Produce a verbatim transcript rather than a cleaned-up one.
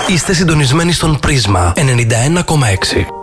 Είστε συντονισμένοι στον Πρίσμα ενενήντα ένα κόμμα έξι.